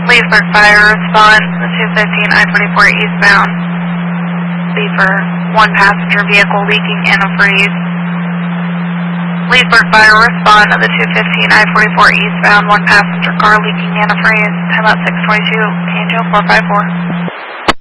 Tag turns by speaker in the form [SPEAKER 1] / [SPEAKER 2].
[SPEAKER 1] Leesburg Fire, respond to the 215 I-44 eastbound. Beaver, one passenger vehicle leaking antifreeze. Leesburg Fire, respond to the 215 I-44 eastbound, one passenger car leaking antifreeze. Time out 622, Angel 454.